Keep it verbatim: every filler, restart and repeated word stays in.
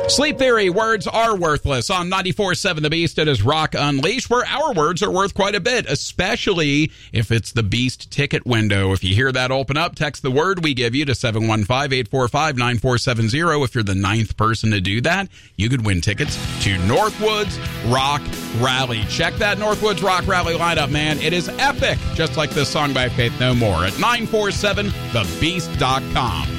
Sleep Theory, words are worthless. On ninety-four point seven The Beast, it is Rock Unleashed, where our words are worth quite a bit, especially if it's the Beast ticket window. If you hear that open up, text the word we give you to seven one five, eight four five, nine four seven zero. If you're the ninth person to do that, you could win tickets to Northwoods Rock Rally. Check that Northwoods Rock Rally lineup, man. It is epic, just like this song by Faith No More at nine four seven the beast dot com.